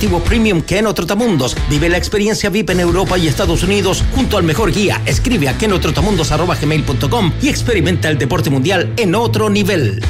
corporativo premium Keno Trotamundos. Vive la experiencia VIP en Europa y Estados Unidos junto al mejor guía. Escribe a kenotrotamundos@gmail.com y experimenta el deporte mundial en otro nivel.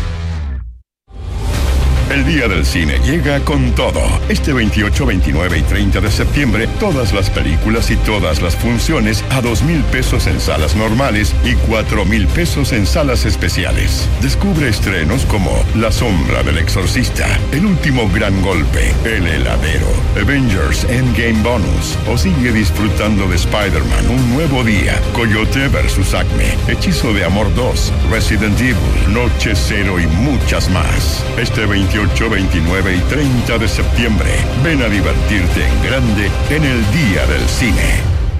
El Día del Cine llega con todo. Este 28, 29 y 30 de septiembre, todas las películas y todas las funciones a 2,000 pesos en salas normales y 4,000 pesos en salas especiales. Descubre estrenos como La Sombra del Exorcista, El Último Gran Golpe, El Heladero, Avengers Endgame Bonus o sigue disfrutando de Spider-Man Un Nuevo Día, Coyote vs. Acme, Hechizo de Amor 2, Resident Evil, Noche Cero y muchas más. Este 28, 29 y 30 de septiembre, ven a divertirte en grande en el Día del Cine.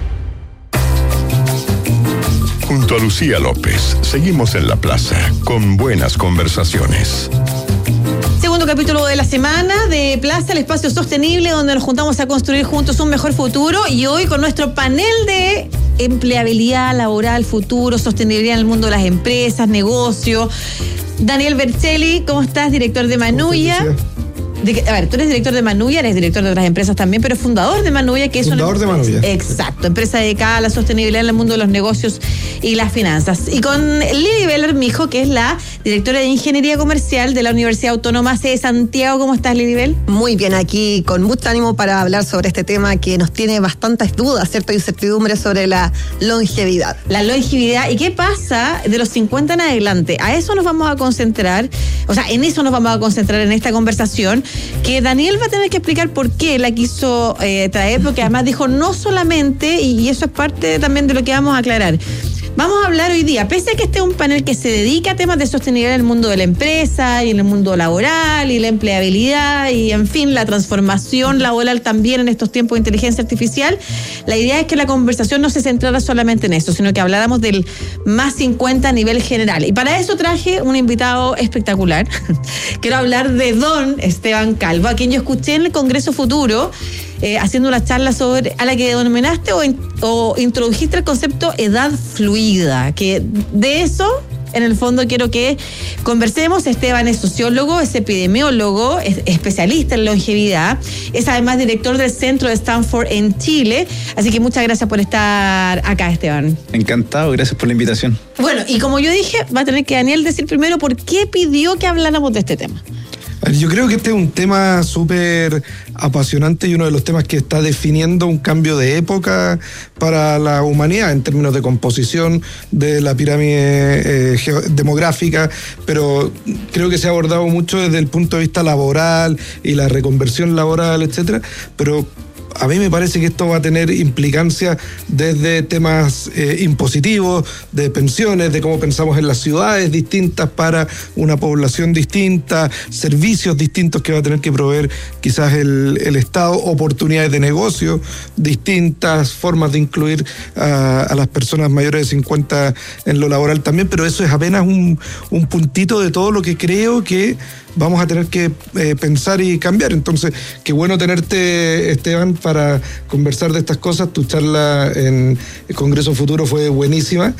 Junto a Lucía López, seguimos en la plaza con buenas conversaciones. Segundo capítulo de la semana de Plaza, el espacio sostenible donde nos juntamos a construir juntos un mejor futuro, y hoy con nuestro panel de empleabilidad laboral, futuro, sostenibilidad en el mundo de las empresas, negocio. Daniel Berchelli, ¿cómo estás? Director de Manuya. A ver, tú eres director de Manuya, eres director de otras empresas también, pero fundador de Manuya, que es fundador de Manuya. Exacto, empresa dedicada a la sostenibilidad en el mundo de los negocios y las finanzas. Y con Lilibel Armijo, que es la directora de Ingeniería Comercial de la Universidad Autónoma de Santiago. ¿Cómo estás, Lilibel? Muy bien, aquí con mucho ánimo para hablar sobre este tema que nos tiene bastantes dudas, ¿cierto? Y incertidumbre sobre la longevidad. La longevidad. ¿Y qué pasa de los 50 en adelante? A eso nos vamos a concentrar, o sea, en eso nos vamos a concentrar en esta conversación, que Daniel va a tener que explicar por qué la quiso traer, porque además dijo no solamente, y eso es parte también de lo que vamos a aclarar. Vamos a hablar hoy día, pese a que este es un panel que se dedica a temas de sostenibilidad en el mundo de la empresa y en el mundo laboral y la empleabilidad y, en fin, la transformación laboral también en estos tiempos de inteligencia artificial, la idea es que la conversación no se centrara solamente en eso, sino que habláramos del más 50 a nivel general. Y para eso traje un invitado espectacular. Quiero hablar de don Esteban Calvo, a quien yo escuché en el Congreso Futuro, haciendo una charla sobre, a la que denominaste o introdujiste el concepto edad fluida, que de eso en el fondo quiero que conversemos. Esteban es sociólogo, es epidemiólogo, es especialista en longevidad, es además director del Centro de Stanford en Chile, así que muchas gracias por estar acá, Esteban. Encantado, gracias por la invitación. Bueno, y como yo dije, va a tener que Daniel decir primero por qué pidió que habláramos de este tema. Yo creo que este es un tema súper apasionante y uno de los temas que está definiendo un cambio de época para la humanidad en términos de composición de la pirámide demográfica, pero creo que se ha abordado mucho desde el punto de vista laboral y la reconversión laboral, etcétera, pero a mí me parece que esto va a tener implicancias desde temas impositivos, de pensiones, de cómo pensamos en las ciudades distintas para una población distinta, servicios distintos que va a tener que proveer quizás el Estado, oportunidades de negocio distintas, formas de incluir a las personas mayores de 50 en lo laboral también, pero eso es apenas un puntito de todo lo que creo que vamos a tener que pensar y cambiar. Entonces, qué bueno tenerte, Esteban, para conversar de estas cosas. Tu charla en el Congreso Futuro fue buenísima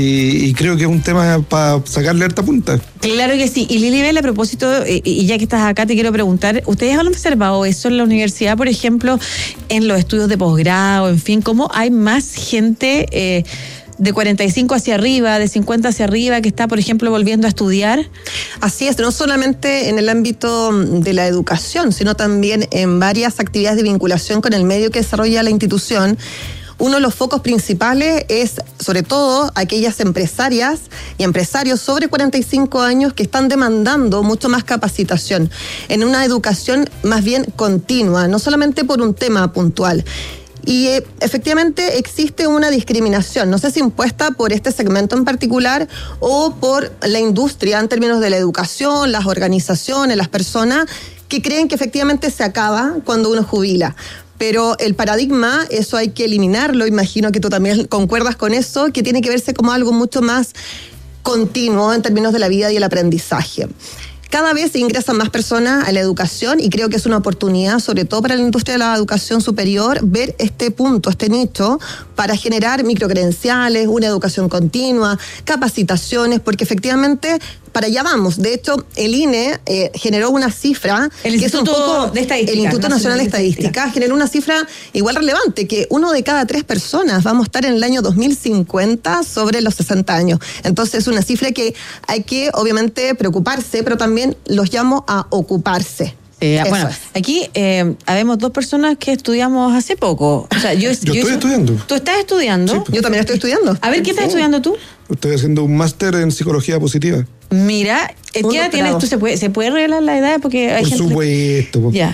y creo que es un tema para sacarle harta punta. Claro que sí. Y Lilibel, a propósito, y ya que estás acá, te quiero preguntar, ¿ustedes han observado eso en la universidad, por ejemplo, en los estudios de posgrado, en fin, cómo hay más gente de 45 hacia arriba, de 50 hacia arriba, que está, por ejemplo, volviendo a estudiar? Así es, no solamente en el ámbito de la educación, sino también en varias actividades de vinculación con el medio que desarrolla la institución. Uno de los focos principales es, sobre todo, aquellas empresarias y empresarios sobre 45 años que están demandando mucho más capacitación en una educación más bien continua, no solamente por un tema puntual. Y efectivamente existe una discriminación, no sé si impuesta por este segmento en particular o por la industria en términos de la educación, las organizaciones, las personas que creen que efectivamente se acaba cuando uno jubila. Pero el paradigma, eso hay que eliminarlo, imagino que tú también concuerdas con eso, que tiene que verse como algo mucho más continuo en términos de la vida y el aprendizaje. Cada vez se ingresan más personas a la educación y creo que es una oportunidad, sobre todo para la industria de la educación superior, ver este punto, este nicho, para generar microcredenciales, una educación continua, capacitaciones, porque efectivamente para allá vamos. De hecho, el INE generó una cifra el que es un poco... de Estadística, el Instituto Nacional de Estadística generó una cifra igual relevante, que 1 de cada 3 personas vamos a estar en el año 2050 sobre los 60 años. Entonces, es una cifra que hay que, obviamente, preocuparse, pero también los llamo a ocuparse. Bueno, aquí habemos 2 personas que estudiamos hace poco. O sea, yo estoy estudiando. ¿Tú estás estudiando? Sí, pues. Yo también estoy estudiando. A ver, ¿qué estás estudiando tú? Estoy haciendo un máster en psicología positiva. Mira, ¿qué edad tienes tú? ¿Se puede revelar la edad? Porque hay Por gente... supuesto. Ya.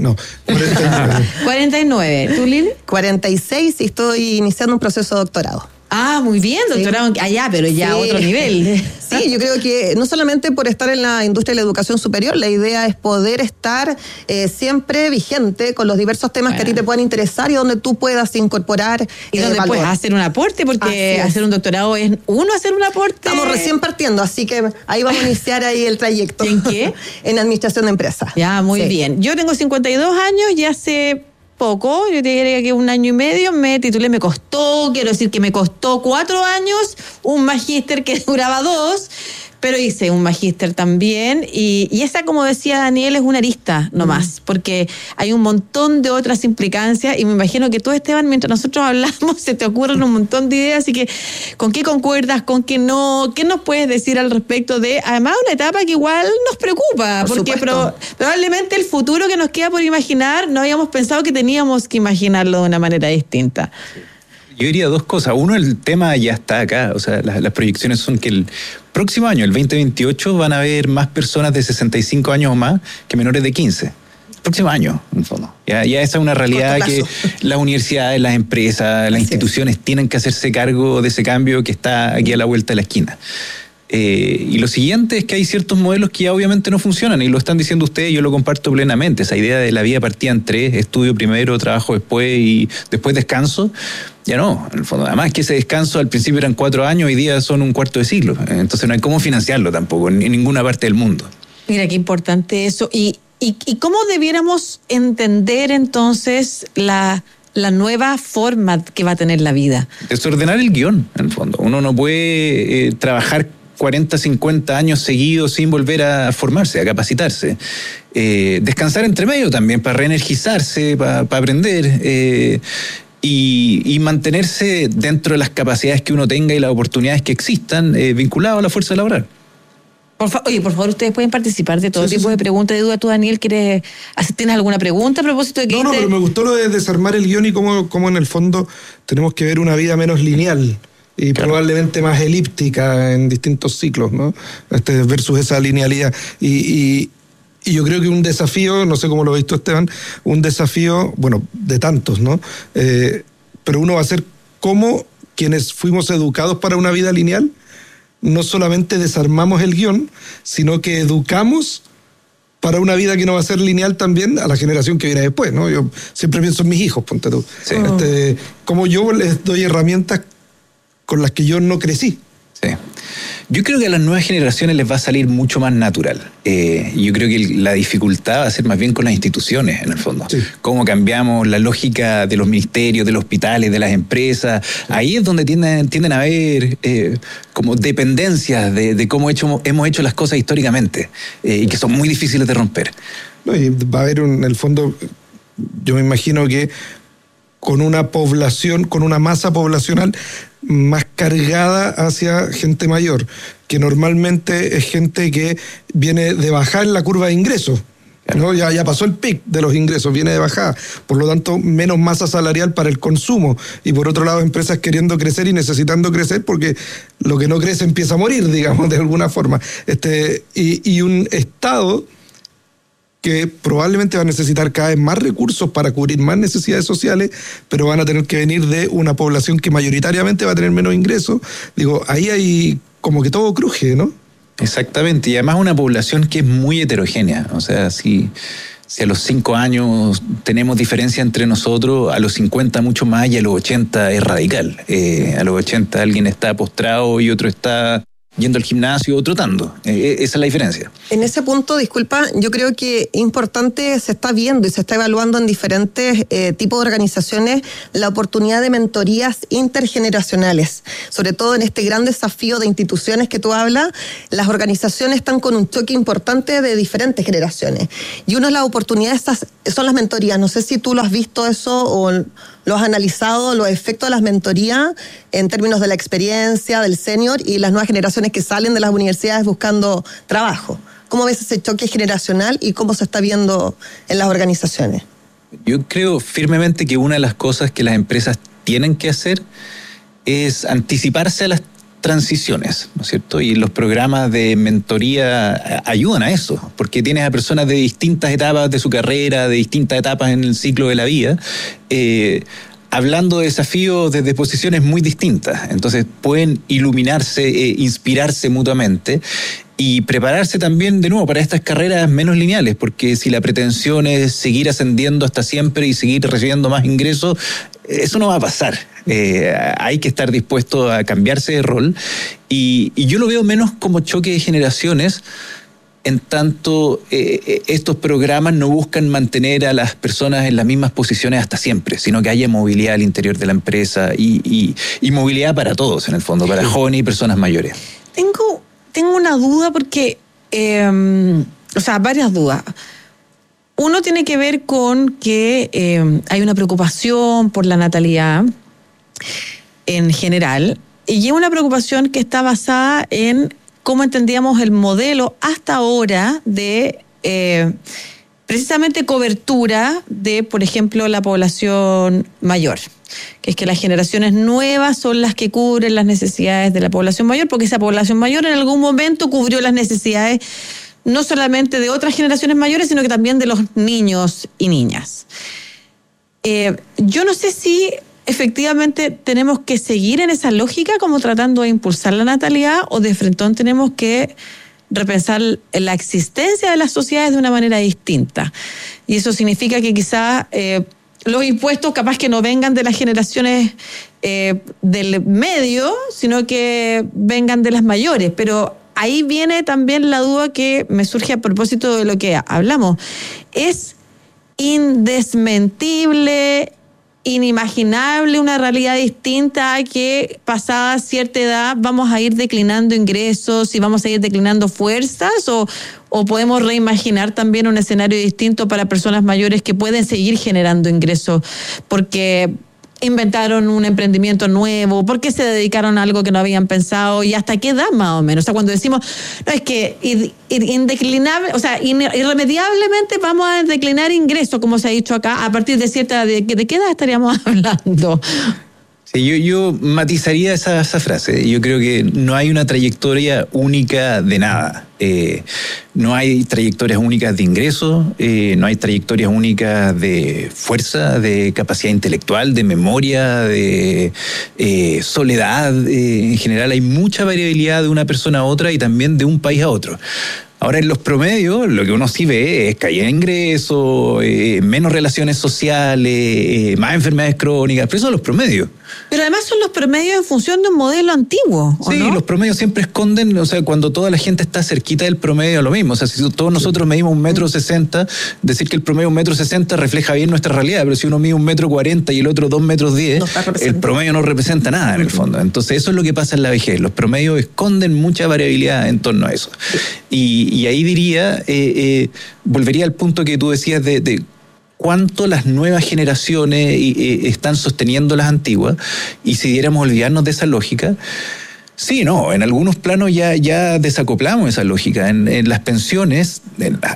49. 49. ¿Tú, Lili? 46 y estoy iniciando un proceso de doctorado. Ah, muy bien, doctorado allá, pero ya a otro nivel. Sí, yo creo que no solamente por estar en la industria de la educación superior, la idea es poder estar siempre vigente con los diversos temas que a ti te puedan interesar y donde tú puedas incorporar y donde valor. puedes hacer un aporte, porque hacer un doctorado es hacer un aporte. Estamos recién partiendo, así que ahí vamos a iniciar ahí el trayecto. ¿En qué? En administración de empresas. Ya, muy bien. Yo tengo 52 años y hace poco, yo te diría que 1 año y medio me titulé, me costó 4 años, un magíster que duraba 2, pero hice un magíster también y esa, como decía Daniel, es una arista nomás, porque hay un montón de otras implicancias y me imagino que tú, Esteban, mientras nosotros hablamos, se te ocurren un montón de ideas, así que ¿con qué concuerdas? ¿Con qué no? ¿Qué nos puedes decir al respecto de, además, una etapa que igual nos preocupa? Porque probablemente el futuro que nos queda por imaginar, no habíamos pensado que teníamos que imaginarlo de una manera distinta. Yo diría 2 cosas. Uno, el tema ya está acá. O sea, las proyecciones son que el próximo año, el 2028, van a haber más personas de 65 años o más que menores de 15. El próximo año, en el fondo. Ya esa es una realidad que las universidades, las empresas, las instituciones tienen que hacerse cargo de ese cambio que está aquí a la vuelta de la esquina. Y lo siguiente es que hay ciertos modelos que ya obviamente no funcionan, y lo están diciendo ustedes, yo lo comparto plenamente. Esa idea de la vida partida en 3, estudio primero, trabajo después y después descanso, ya no, en el fondo. Además que ese descanso al principio eran 4 años, hoy día son un cuarto de siglo. Entonces no hay cómo financiarlo tampoco en ninguna parte del mundo. Mira, qué importante eso. ¿Y cómo debiéramos entender entonces la nueva forma que va a tener la vida? Desordenar el guión, en el fondo. Uno no puede trabajar 40, 50 años seguidos sin volver a formarse, a capacitarse. Descansar entre medio también para reenergizarse, para aprender. Y mantenerse dentro de las capacidades que uno tenga y las oportunidades que existan, vinculado a la fuerza laboral. Por favor, ustedes pueden participar de todo tipo de preguntas, de dudas. Tú, Daniel, ¿tienes alguna pregunta a propósito de que... No, pero me gustó lo de desarmar el guión y cómo en el fondo tenemos que ver una vida menos lineal y probablemente más elíptica en distintos ciclos, ¿no? Versus esa linealidad. Y yo creo que un desafío, no sé cómo lo veis tú, Esteban, un desafío, bueno, de tantos, ¿no? Pero uno va a ser como quienes fuimos educados para una vida lineal, no solamente desarmamos el guión, sino que educamos para una vida que no va a ser lineal también a la generación que viene después, ¿no? Yo siempre pienso en mis hijos, ponte tú. Sí. Como yo les doy herramientas con las que yo no crecí. Sí. Yo creo que a las nuevas generaciones les va a salir mucho más natural. Yo creo que la dificultad va a ser más bien con las instituciones, en el fondo. Sí. Cómo cambiamos la lógica de los ministerios, de los hospitales, de las empresas. Sí. Ahí es donde tienden a haber como dependencias de cómo hemos hecho las cosas históricamente y que son muy difíciles de romper. No, y va a haber en el fondo, yo me imagino que con una población, con una masa poblacional más cargada hacia gente mayor, que normalmente es gente que viene de bajar en la curva de ingresos, ¿no? Ya pasó el pic de los ingresos, viene de bajada, por lo tanto menos masa salarial para el consumo, y por otro lado empresas queriendo crecer y necesitando crecer porque lo que no crece empieza a morir, digamos, de alguna forma. Y un Estado que probablemente va a necesitar cada vez más recursos para cubrir más necesidades sociales, pero van a tener que venir de una población que mayoritariamente va a tener menos ingresos. Digo, ahí hay como que todo cruje, ¿no? Exactamente, y además una población que es muy heterogénea. O sea, si a los 5 años tenemos diferencia entre nosotros, a los 50 mucho más y a los 80 es radical. A los 80 alguien está postrado y otro está yendo al gimnasio o trotando. Esa es la diferencia. En ese punto, disculpa, yo creo que es importante, se está viendo y se está evaluando en diferentes tipos de organizaciones la oportunidad de mentorías intergeneracionales. Sobre todo en este gran desafío de instituciones que tú hablas, las organizaciones están con un choque importante de diferentes generaciones. Y una de las oportunidades son las mentorías. No sé si tú lo has visto eso o lo has analizado, los efectos de las mentorías en términos de la experiencia del senior y las nuevas generaciones que salen de las universidades buscando trabajo. ¿Cómo ves ese choque generacional y cómo se está viendo en las organizaciones? Yo creo firmemente que una de las cosas que las empresas tienen que hacer es anticiparse a las transiciones, ¿no es cierto? Y los programas de mentoría ayudan a eso, porque tienes a personas de distintas etapas de su carrera, de distintas etapas en el ciclo de la vida, hablando de desafíos desde posiciones muy distintas. Entonces pueden iluminarse, inspirarse mutuamente y prepararse también de nuevo para estas carreras menos lineales, porque si la pretensión es seguir ascendiendo hasta siempre y seguir recibiendo más ingresos, eso no va a pasar. Hay que estar dispuesto a cambiarse de rol y yo lo veo menos como choque de generaciones, en tanto estos programas no buscan mantener a las personas en las mismas posiciones hasta siempre, sino que haya movilidad al interior de la empresa y movilidad para todos, en el fondo, para jóvenes y personas mayores. Tengo una duda porque, varias dudas. Uno tiene que ver con que hay una preocupación por la natalidad en general, y es una preocupación que está basada en cómo entendíamos el modelo hasta ahora de precisamente cobertura de, por ejemplo, la población mayor, que es que las generaciones nuevas son las que cubren las necesidades de la población mayor, porque esa población mayor en algún momento cubrió las necesidades no solamente de otras generaciones mayores, sino que también de los niños y niñas. Yo no sé si efectivamente tenemos que seguir en esa lógica como tratando de impulsar la natalidad, o de frentón tenemos que repensar la existencia de las sociedades de una manera distinta. Y eso significa que quizás los impuestos capaz que no vengan de las generaciones del medio, sino que vengan de las mayores. Pero ahí viene también la duda que me surge a propósito de lo que hablamos. Es indesmentible, inimaginable una realidad distinta a que pasada cierta edad vamos a ir declinando ingresos y vamos a ir declinando fuerzas, o podemos reimaginar también un escenario distinto para personas mayores que pueden seguir generando ingresos porque inventaron un emprendimiento nuevo, porque se dedicaron a algo que no habían pensado, y hasta qué edad más o menos. O sea, cuando decimos, no, es que indeclinable, o sea, irremediablemente vamos a declinar ingresos, como se ha dicho acá, a partir de cierta edad, ¿de qué edad estaríamos hablando? Sí, yo matizaría esa frase. Yo creo que no hay una trayectoria única de nada. No hay trayectorias únicas de ingresos, no hay trayectorias únicas de fuerza, de capacidad intelectual, de memoria, de soledad. En general hay mucha variabilidad de una persona a otra y también de un país a otro. Ahora, en los promedios, lo que uno sí ve es caída de ingresos, menos relaciones sociales, más enfermedades crónicas, pero eso son los promedios. Pero además son los promedios en función de un modelo antiguo, ¿o sí, no? Los promedios siempre esconden, o sea, cuando toda la gente está cerquita del promedio, lo mismo. O sea, si todos nosotros medimos 1,60 m, decir que el promedio 1,60 m refleja bien nuestra realidad, pero si uno mide 1,40 m y el otro 2,10 m, el promedio no representa nada en el fondo. Entonces, eso es lo que pasa en la vejez. Los promedios esconden mucha variabilidad en torno a eso. Y ahí diría, volvería al punto que tú decías de cuánto las nuevas generaciones están sosteniendo las antiguas, y si diéramos olvidarnos de esa lógica, sí, no, en algunos planos ya desacoplamos esa lógica. En las pensiones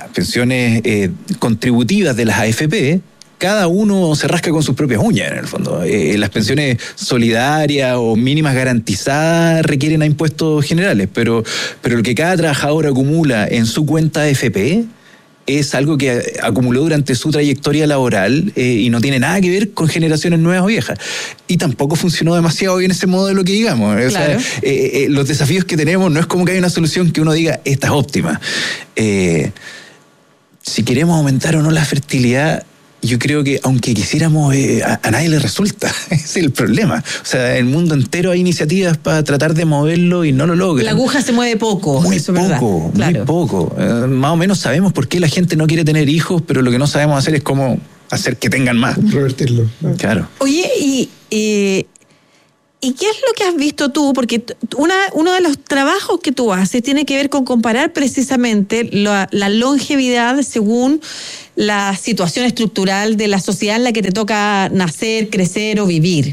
contributivas de las AFP, cada uno se rasca con sus propias uñas, en el fondo. Las pensiones solidarias o mínimas garantizadas requieren a impuestos generales, pero lo que cada trabajador acumula en su cuenta AFP es algo que acumuló durante su trayectoria laboral y no tiene nada que ver con generaciones nuevas o viejas. Y tampoco funcionó demasiado bien ese modelo que digamos. Claro. O sea, los desafíos que tenemos no es como que hay una solución que uno diga, esta es óptima. Si queremos aumentar o no la fertilidad, yo creo que aunque quisiéramos, a nadie le resulta. Ese es el problema. O sea, el mundo entero hay iniciativas para tratar de moverlo y no lo logran. La aguja se mueve poco. Muy eso poco, es verdad. muy poco. Más o menos sabemos por qué la gente no quiere tener hijos, pero lo que no sabemos hacer es cómo hacer que tengan más. Revertirlo. Claro. Oye, ¿y qué es lo que has visto tú? Porque uno de los trabajos que tú haces tiene que ver con comparar precisamente la longevidad según la situación estructural de la sociedad en la que te toca nacer, crecer o vivir.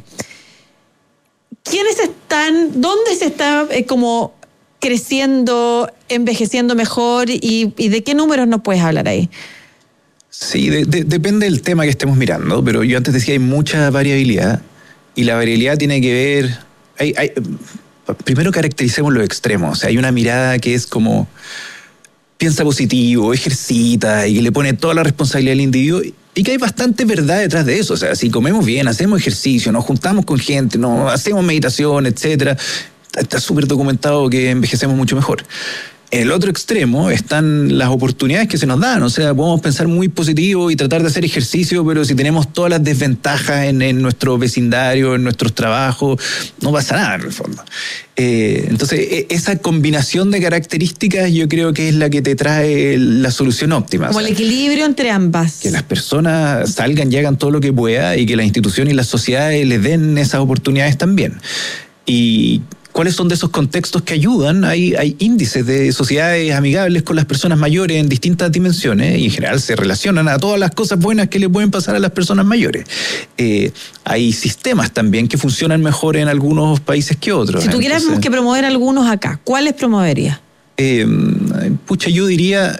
¿Dónde se está como creciendo, envejeciendo mejor y de qué números nos puedes hablar ahí? Sí, depende del tema que estemos mirando, pero yo antes decía hay mucha variabilidad. Y la variabilidad tiene que ver... primero caractericemos los extremos. O sea, hay una mirada que es como... piensa positivo, ejercita y que le pone toda la responsabilidad al individuo. Y que hay bastante verdad detrás de eso. O sea, si comemos bien, hacemos ejercicio, nos juntamos con gente, hacemos meditación, etcétera, está súper documentado que envejecemos mucho mejor. En el otro extremo están las oportunidades que se nos dan. O sea, podemos pensar muy positivo y tratar de hacer ejercicio, pero si tenemos todas las desventajas en nuestro vecindario, en nuestros trabajos, no pasa nada en el fondo. Entonces, esa combinación de características yo creo que es la que te trae la solución óptima. Como el equilibrio entre ambas. Que las personas salgan y hagan todo lo que puedan y que las instituciones y las sociedades les den esas oportunidades también. Y ¿cuáles son de esos contextos que ayudan? Hay índices de sociedades amigables con las personas mayores en distintas dimensiones y en general se relacionan a todas las cosas buenas que le pueden pasar a las personas mayores. Hay sistemas también que funcionan mejor en algunos países que otros. Si tuviéramos que promover algunos acá, ¿cuáles promoverías? Yo diría...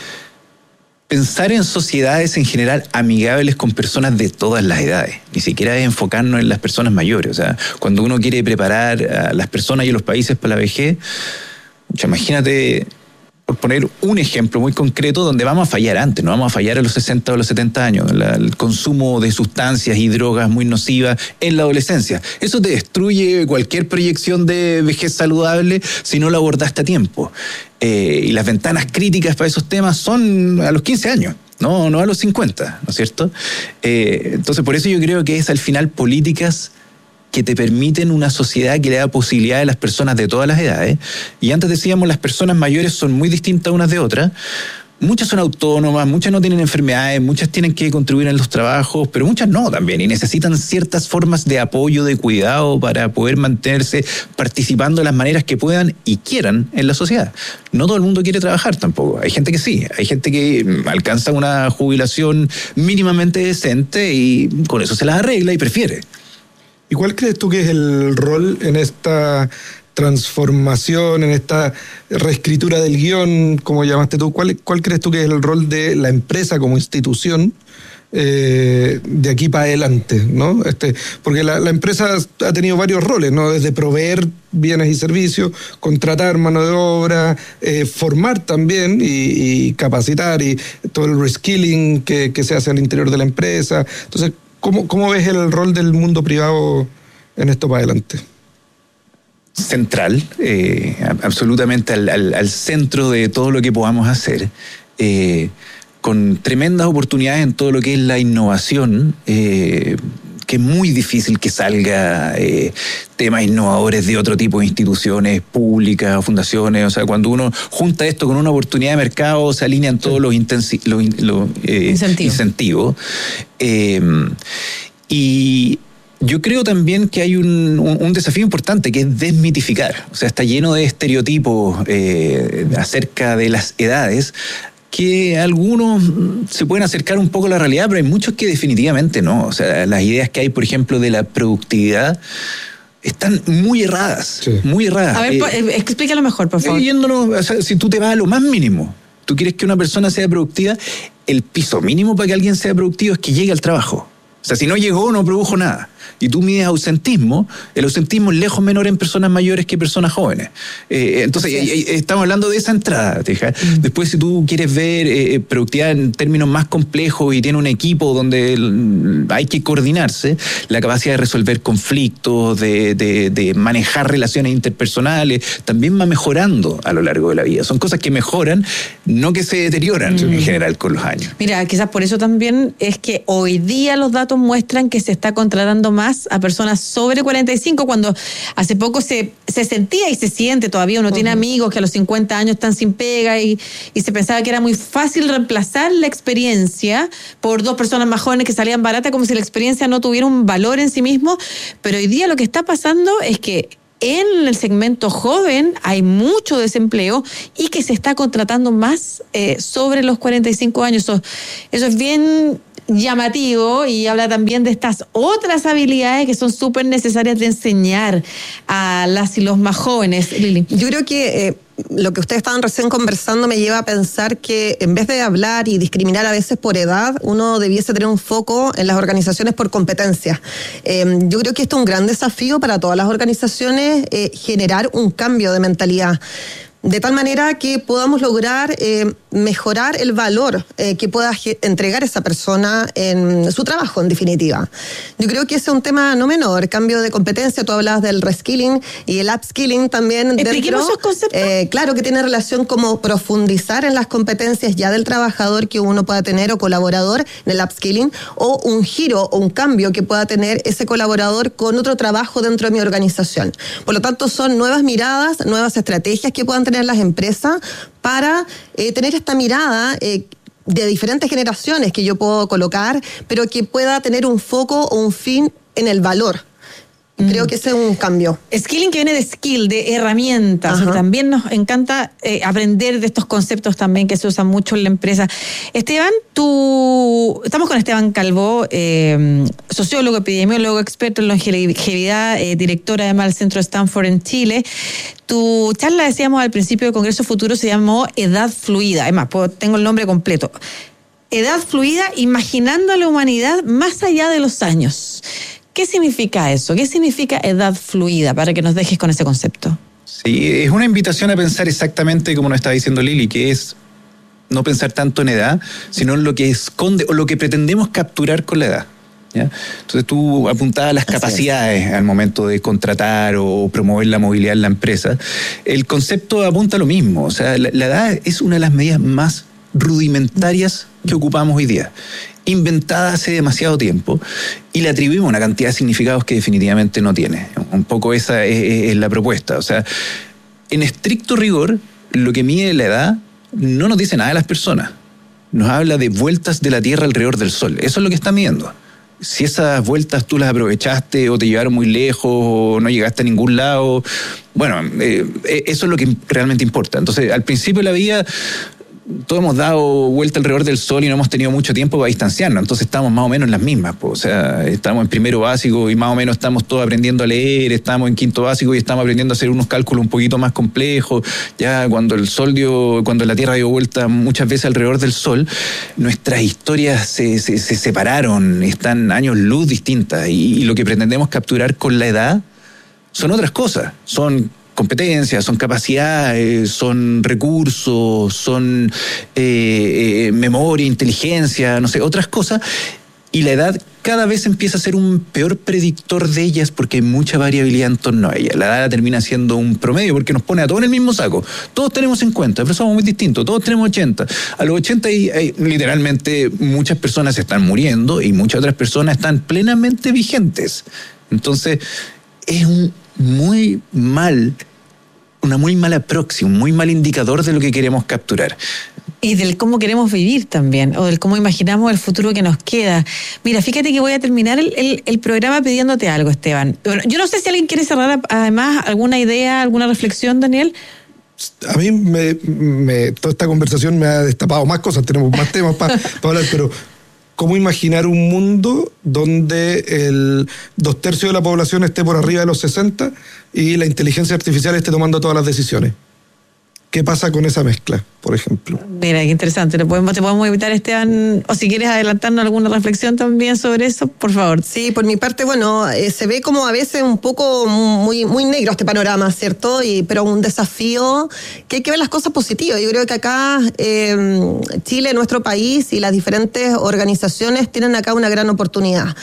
pensar en sociedades en general amigables con personas de todas las edades. Ni siquiera es enfocarnos en las personas mayores. O sea, cuando uno quiere preparar a las personas y a los países para la vejez, imagínate, por poner un ejemplo muy concreto, donde vamos a fallar antes, no vamos a fallar a los 60 o los 70 años. El consumo de sustancias y drogas muy nocivas en la adolescencia. Eso te destruye cualquier proyección de vejez saludable si no lo abordaste a tiempo. Y las ventanas críticas para esos temas son a los 15 años, no a los 50, ¿no es cierto? Entonces, por eso yo creo que es al final políticas que te permiten una sociedad que le da posibilidad a las personas de todas las edades. Y antes decíamos, las personas mayores son muy distintas unas de otras. Muchas son autónomas, muchas no tienen enfermedades, muchas tienen que contribuir en los trabajos, pero muchas no también, y necesitan ciertas formas de apoyo, de cuidado para poder mantenerse participando de las maneras que puedan y quieran en la sociedad. No todo el mundo quiere trabajar tampoco. Hay gente que sí, hay gente que alcanza una jubilación mínimamente decente y con eso se las arregla y prefiere. ¿Y cuál crees tú que es el rol en esta transformación, en esta reescritura del guión, como llamaste tú? ¿Cuál crees tú que es el rol de la empresa como institución de aquí para adelante, ¿no? Porque la empresa ha tenido varios roles, ¿no? Desde proveer bienes y servicios, contratar mano de obra, formar también y capacitar, y todo el reskilling que se hace al interior de la empresa. Entonces, ¿cómo ves el rol del mundo privado en esto para adelante? Central, absolutamente al centro de todo lo que podamos hacer, con tremendas oportunidades en todo lo que es la innovación, que es muy difícil que salga temas innovadores de otro tipo de instituciones públicas o fundaciones. O sea, cuando uno junta esto con una oportunidad de mercado, se alinean todos los incentivos. Y yo creo también que hay un desafío importante, que es desmitificar. O sea, está lleno de estereotipos acerca de las edades, que algunos se pueden acercar un poco a la realidad, pero hay muchos que definitivamente no. O sea, las ideas que hay, por ejemplo, de la productividad están muy erradas, sí. Muy erradas. A ver, explícalo mejor, por favor. O sea, si tú te vas a lo más mínimo, tú quieres que una persona sea productiva, el piso mínimo para que alguien sea productivo es que llegue al trabajo. O sea, si no llegó, no produjo nada. y tú mides ausentismo, el ausentismo es lejos menor en personas mayores que personas jóvenes. Entonces, estamos hablando de esa entrada. Después, si tú quieres ver productividad en términos más complejos y tiene un equipo donde hay que coordinarse, la capacidad de resolver conflictos, de manejar relaciones interpersonales, también va mejorando a lo largo de la vida. Son cosas que mejoran, no que se deterioran en general con los años. Mira, quizás por eso también es que hoy día los datos muestran que se está contratando más a personas sobre 45, cuando hace poco se sentía y se siente todavía, uno tiene amigos que a los 50 años están sin pega y se pensaba que era muy fácil reemplazar la experiencia por 2 personas más jóvenes que salían baratas, como si la experiencia no tuviera un valor en sí mismo. Pero hoy día lo que está pasando es que en el segmento joven hay mucho desempleo y que se está contratando más sobre los 45 años. Eso es bien llamativo y habla también de estas otras habilidades que son súper necesarias de enseñar a las y los más jóvenes. Lili. Yo creo que lo que ustedes estaban recién conversando me lleva a pensar que en vez de hablar y discriminar a veces por edad, uno debiese tener un foco en las organizaciones por competencias. Yo creo que esto es un gran desafío para todas las organizaciones, generar un cambio de mentalidad, de tal manera que podamos lograr mejorar el valor que pueda entregar esa persona en su trabajo, en definitiva. Yo creo que ese es un tema no menor, cambio de competencia. Tú hablabas del reskilling y el upskilling también. ¿Expliquemos esos conceptos? Claro que tiene relación como profundizar en las competencias ya del trabajador que uno pueda tener o colaborador en el upskilling, o un giro o un cambio que pueda tener ese colaborador con otro trabajo dentro de mi organización. Por lo tanto, son nuevas miradas, nuevas estrategias que puedan tener las empresas para tener esta mirada de diferentes generaciones que yo puedo colocar, pero que pueda tener un foco o un fin en el valor. Creo que ese es un cambio. Skilling, que viene de skill, de herramientas. Y también nos encanta aprender de estos conceptos también que se usan mucho en la empresa. Esteban, estamos con Esteban Calvo, sociólogo, epidemiólogo, experto en longevidad, director además del Centro Stanford en Chile. Tu charla, decíamos al principio del Congreso Futuro, se llamó Edad Fluida. Además, tengo el nombre completo. Edad Fluida, imaginando a la humanidad más allá de los años. ¿Qué significa eso? ¿Qué significa edad fluida? Para que nos dejes con ese concepto. Sí, es una invitación a pensar exactamente como nos estaba diciendo Lili, que es no pensar tanto en edad, sino en lo que esconde o lo que pretendemos capturar con la edad. ¿Ya? Entonces tú apuntabas las capacidades al momento de contratar o promover la movilidad en la empresa. El concepto apunta a lo mismo. O sea, la edad es una de las medidas más rudimentarias que ocupamos hoy día, inventada hace demasiado tiempo, y le atribuimos una cantidad de significados que definitivamente no tiene. Un poco esa es la propuesta. O sea, en estricto rigor, lo que mide la edad no nos dice nada de las personas. Nos habla de vueltas de la Tierra alrededor del Sol. Eso es lo que está midiendo. Si esas vueltas tú las aprovechaste o te llevaron muy lejos o no llegaste a ningún lado, bueno, eso es lo que realmente importa. Entonces, al principio de la vida, todos hemos dado vuelta alrededor del Sol y no hemos tenido mucho tiempo para distanciarnos, entonces estamos más o menos en las mismas, pues. O sea, estamos en primero básico y más o menos estamos todos aprendiendo a leer, estamos en quinto básico y estamos aprendiendo a hacer unos cálculos un poquito más complejos. Ya cuando la Tierra dio vuelta muchas veces alrededor del Sol, nuestras historias se separaron, están años luz distintas, y lo que pretendemos capturar con la edad son otras cosas, son competencias, son capacidades, son recursos, son memoria, inteligencia, no sé, otras cosas. Y la edad cada vez empieza a ser un peor predictor de ellas porque hay mucha variabilidad en torno a ella. La edad termina siendo un promedio porque nos pone a todos en el mismo saco. Todos tenemos 50, pero somos muy distintos. Todos tenemos 80. A los 80 hay literalmente muchas personas se están muriendo y muchas otras personas están plenamente vigentes. Entonces, es una muy mala proxy, un muy mal indicador de lo que queremos capturar. Y del cómo queremos vivir también, o del cómo imaginamos el futuro que nos queda. Mira, fíjate que voy a terminar el programa pidiéndote algo, Esteban. Bueno, yo no sé si alguien quiere cerrar además alguna idea, alguna reflexión, Daniel. A mí toda esta conversación me ha destapado más cosas, tenemos más temas para hablar, pero ¿cómo imaginar un mundo donde 2/3 de la población esté por arriba de los 60 y la inteligencia artificial esté tomando todas las decisiones? ¿Qué pasa con esa mezcla, por ejemplo? Mira, qué interesante. Te podemos evitar, Esteban, o si quieres adelantarnos alguna reflexión también sobre eso, por favor. Sí, por mi parte, bueno, se ve como a veces un poco muy, muy negro este panorama, ¿cierto? Pero un desafío que hay que ver las cosas positivas. Yo creo que acá Chile, nuestro país y las diferentes organizaciones tienen acá una gran oportunidad.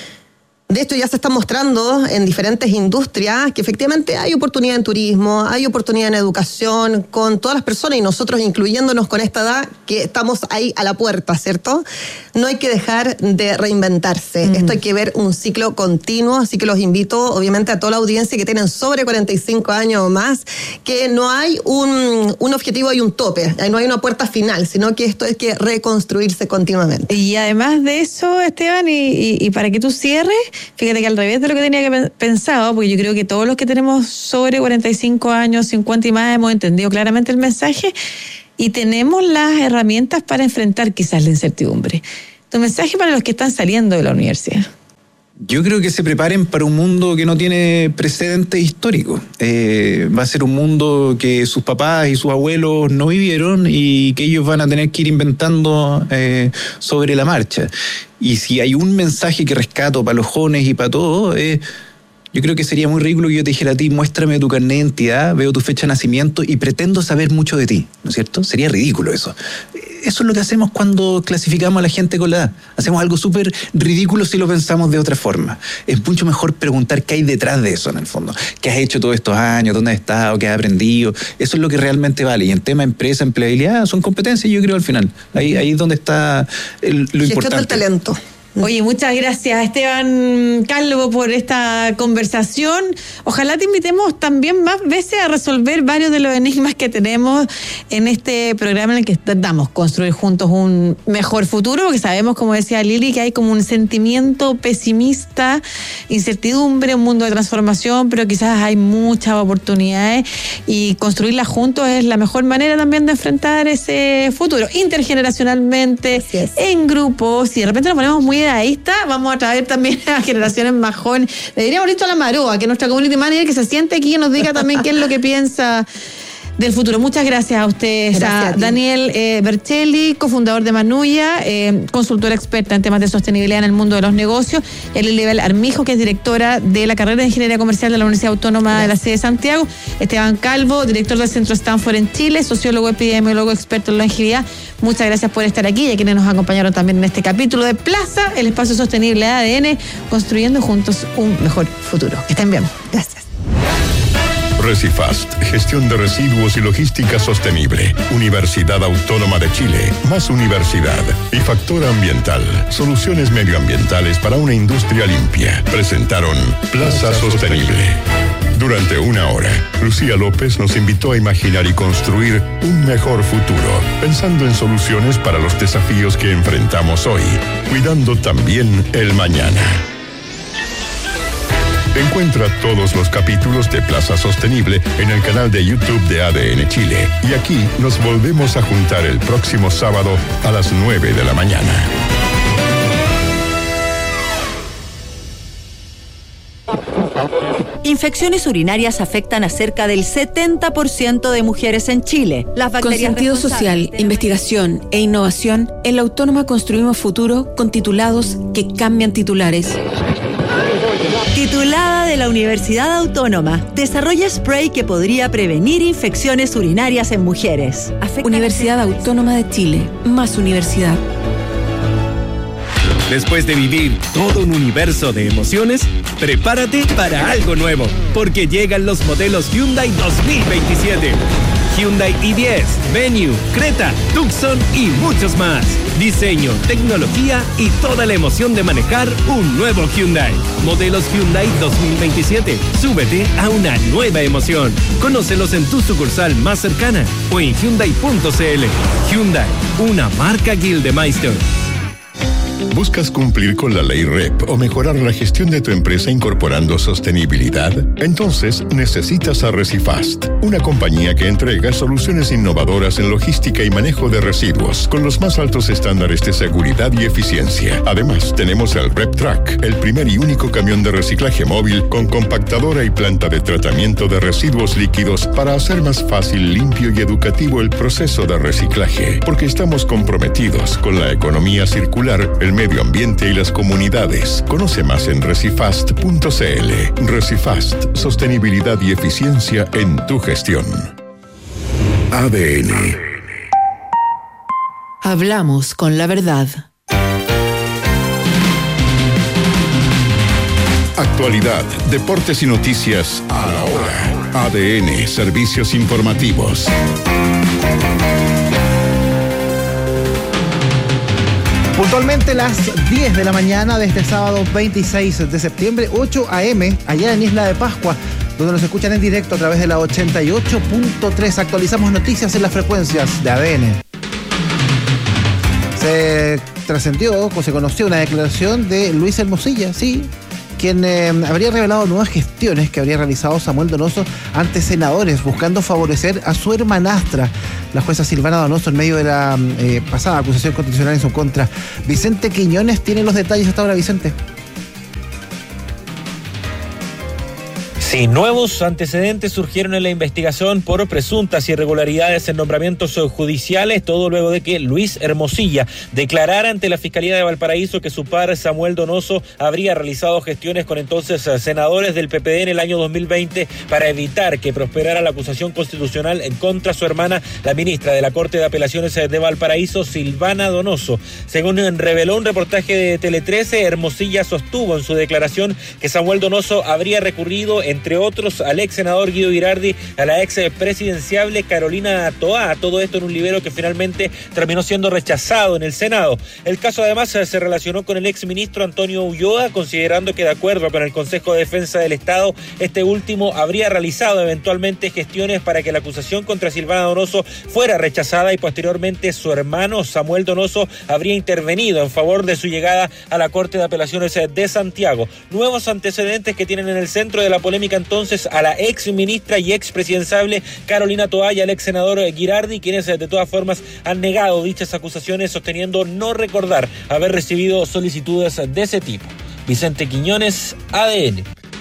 De esto ya se está mostrando en diferentes industrias que efectivamente hay oportunidad en turismo, hay oportunidad en educación, con todas las personas y nosotros incluyéndonos con esta edad que estamos ahí a la puerta, ¿cierto? No hay que dejar de reinventarse. Esto hay que ver un ciclo continuo, así que los invito obviamente a toda la audiencia que tienen sobre 45 años o más, que no hay un objetivo y un tope, no hay una puerta final, sino que esto es que reconstruirse continuamente. Y además de eso, Esteban, y para que tú cierres, fíjate que al revés de lo que tenía pensado, porque yo creo que todos los que tenemos sobre 45 años, 50 y más, hemos entendido claramente el mensaje y tenemos las herramientas para enfrentar quizás la incertidumbre. Tu mensaje para los que están saliendo de la universidad. Yo creo que se preparen para un mundo que no tiene precedentes históricos. Va a ser un mundo que sus papás y sus abuelos no vivieron y que ellos van a tener que ir inventando sobre la marcha. Y si hay un mensaje que rescato para los jóvenes y para todos, yo creo que sería muy ridículo que yo te dijera a ti, muéstrame tu carnet de identidad, veo tu fecha de nacimiento y pretendo saber mucho de ti, ¿no es cierto? Sería ridículo eso. Eso es lo que hacemos cuando clasificamos a la gente con la edad. Hacemos algo súper ridículo si lo pensamos de otra forma. Es mucho mejor preguntar qué hay detrás de eso, en el fondo. ¿Qué has hecho todos estos años? ¿Dónde has estado? ¿Qué has aprendido? Eso es lo que realmente vale. Y en tema empresa, empleabilidad, son competencias, yo creo, al final. Ahí es donde está lo importante. Gestión del talento. Oye, muchas gracias, Esteban Calvo, por esta conversación. Ojalá te invitemos también más veces a resolver varios de los enigmas que tenemos en este programa en el que intentamos construir juntos un mejor futuro, porque sabemos, como decía Lili, que hay como un sentimiento pesimista, incertidumbre, un mundo de transformación, pero quizás hay muchas oportunidades y construirlas juntos es la mejor manera también de enfrentar ese futuro, intergeneracionalmente, en grupos. Y de repente nos ponemos muy edadista, vamos a traer también a generaciones más jóvenes. Le diríamos listo a la Maroa, que nuestra community manager que se siente aquí y nos diga también qué es lo que piensa del futuro. Muchas gracias a ustedes. Gracias a Daniel Berchelli, cofundador de Manuya, consultora experta en temas de sostenibilidad en el mundo de los negocios, Elizabeth Armijo, que es directora de la carrera de Ingeniería Comercial de la Universidad Autónoma de la sede de Santiago, Esteban Calvo, director del Centro Stanford en Chile, sociólogo, epidemiólogo, experto en longevidad. Muchas gracias por estar aquí y a quienes nos acompañaron también en este capítulo de Plaza, el espacio sostenible de ADN, construyendo juntos un mejor futuro. Que estén bien. Gracias. Recifast, gestión de residuos y logística sostenible. Universidad Autónoma de Chile, más universidad. Y Factor Ambiental, soluciones medioambientales para una industria limpia. Presentaron Plaza Sostenible. Durante una hora, Lucía López nos invitó a imaginar y construir un mejor futuro, pensando en soluciones para los desafíos que enfrentamos hoy, cuidando también el mañana. Encuentra todos los capítulos de Plaza Sostenible en el canal de YouTube de ADN Chile. Y aquí nos volvemos a juntar el próximo sábado a las 9 de la mañana. Infecciones urinarias afectan a cerca del 70% de mujeres en Chile. Con sentido social, investigación e innovación, en la Autónoma construimos futuro con titulados que cambian titulares. Titulada de la Universidad Autónoma, desarrolla spray que podría prevenir infecciones urinarias en mujeres. Universidad Autónoma de Chile, más universidad. Después de vivir todo un universo de emociones, prepárate para algo nuevo, porque llegan los modelos Hyundai 2027. Hyundai i10, Venue, Creta, Tucson y muchos más. Diseño, tecnología y toda la emoción de manejar un nuevo Hyundai. Modelos Hyundai 2027. Súbete a una nueva emoción. Conócelos en tu sucursal más cercana o en Hyundai.cl. Hyundai, una marca Gildemeister. ¿Buscas cumplir con la ley REP o mejorar la gestión de tu empresa incorporando sostenibilidad? Entonces necesitas a Recifast, una compañía que entrega soluciones innovadoras en logística y manejo de residuos con los más altos estándares de seguridad y eficiencia. Además, tenemos el REP Track, el primer y único camión de reciclaje móvil con compactadora y planta de tratamiento de residuos líquidos para hacer más fácil, limpio y educativo el proceso de reciclaje, porque estamos comprometidos con la economía circular, el medio ambiente y las comunidades. Conoce más en recifast.cl. Recifast, sostenibilidad y eficiencia en tu gestión. ADN. Hablamos con la verdad. Actualidad, deportes y noticias a la hora. ADN, servicios informativos. Puntualmente las 10 de la mañana de este sábado 26 de septiembre, 8 a.m., allá en Isla de Pascua, donde nos escuchan en directo a través de la 88.3. Actualizamos noticias en las frecuencias de ADN. Se trascendió o se conoció una declaración de Luis Hermosilla, sí, quien habría revelado nuevas gestiones que habría realizado Samuel Donoso ante senadores buscando favorecer a su hermanastra, la jueza Silvana Donoso, en medio de la pasada acusación constitucional en su contra. Vicente Quiñones tiene los detalles hasta ahora. Vicente. Sí, nuevos antecedentes surgieron en la investigación por presuntas irregularidades en nombramientos judiciales, todo luego de que Luis Hermosilla declarara ante la Fiscalía de Valparaíso que su padre Samuel Donoso habría realizado gestiones con entonces senadores del PPD en el año 2020 para evitar que prosperara la acusación constitucional contra su hermana, la ministra de la Corte de Apelaciones de Valparaíso, Silvana Donoso. Según reveló un reportaje de Tele 13, Hermosilla sostuvo en su declaración que Samuel Donoso habría recurrido, entre otros, al ex senador Guido Girardi, a la ex presidenciable Carolina Toá, todo esto en un libelo que finalmente terminó siendo rechazado en el Senado. El caso además se relacionó con el ex ministro Antonio Ulloa, considerando que de acuerdo con el Consejo de Defensa del Estado, este último habría realizado eventualmente gestiones para que la acusación contra Silvana Donoso fuera rechazada y posteriormente su hermano Samuel Donoso habría intervenido en favor de su llegada a la Corte de Apelaciones de Santiago. Nuevos antecedentes que tienen en el centro de la polémica entonces a la ex ministra y ex presidenciable Carolina Toá y al ex senador Girardi, quienes de todas formas han negado dichas acusaciones, sosteniendo no recordar haber recibido solicitudes de ese tipo. Vicente Quiñones, ADN.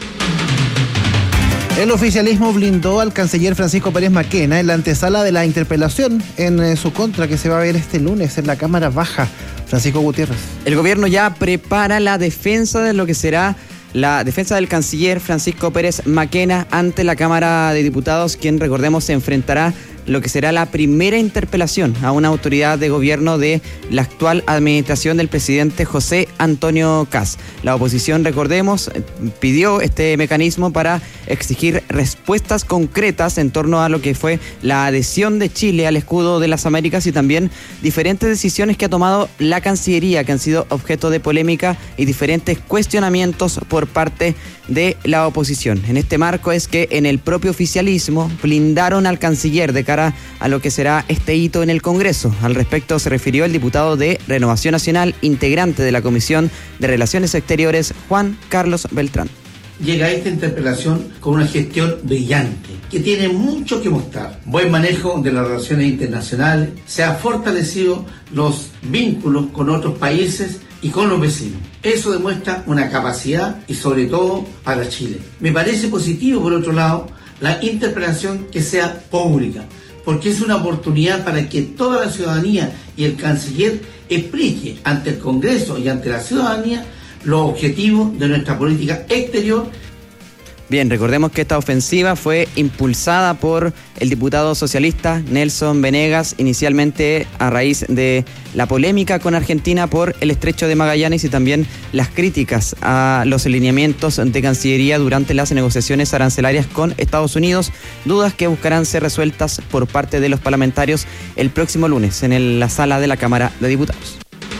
El oficialismo blindó al canciller Francisco Pérez Maquena en la antesala de la interpelación en su contra que se va a ver este lunes en la Cámara Baja. Francisco Gutiérrez. El gobierno ya prepara la defensa de lo que será la defensa del canciller Francisco Pérez Maquena ante la Cámara de Diputados, quien, recordemos, se enfrentará lo que será la primera interpelación a una autoridad de gobierno de la actual administración del presidente José Antonio Kast. La oposición, recordemos, pidió este mecanismo para exigir respuestas concretas en torno a lo que fue la adhesión de Chile al escudo de las Américas y también diferentes decisiones que ha tomado la Cancillería, que han sido objeto de polémica y diferentes cuestionamientos por parte de la oposición. En este marco es que en el propio oficialismo blindaron al canciller de cara a lo que será este hito en el Congreso. Al respecto se refirió el diputado de Renovación Nacional, integrante de la Comisión de Relaciones Exteriores, Juan Carlos Beltrán. Llega esta interpelación con una gestión brillante, que tiene mucho que mostrar. Buen manejo de las relaciones internacionales, se han fortalecido los vínculos con otros países y con los vecinos. Eso demuestra una capacidad y sobre todo para Chile. Me parece positivo, por otro lado, la interpelación que sea pública, porque es una oportunidad para que toda la ciudadanía y el canciller explique ante el Congreso y ante la ciudadanía los objetivos de nuestra política exterior. Bien, recordemos que esta ofensiva fue impulsada por el diputado socialista Nelson Venegas, inicialmente a raíz de la polémica con Argentina por el Estrecho de Magallanes y también las críticas a los alineamientos de Cancillería durante las negociaciones arancelarias con Estados Unidos, dudas que buscarán ser resueltas por parte de los parlamentarios el próximo lunes en la sala de la Cámara de Diputados.